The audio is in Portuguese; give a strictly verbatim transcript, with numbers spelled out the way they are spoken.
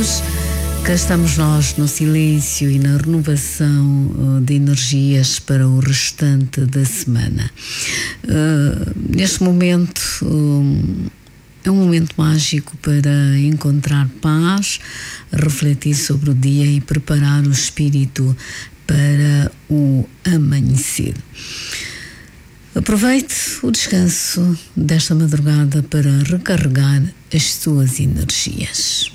Cá estamos nós no silêncio e na renovação de energias para o restante da semana. Uh, neste momento um, é um momento mágico para encontrar paz, refletir sobre o dia e preparar o espírito para o amanhecer. Aproveite o descanso desta madrugada para recarregar as suas energias.